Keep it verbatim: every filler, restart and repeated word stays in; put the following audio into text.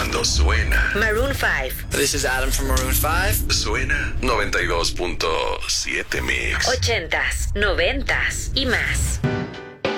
cuando suena Maroon five. This is Adam from Maroon five. Suena noventa y dos punto siete Mix. Ochentas, noventas y más.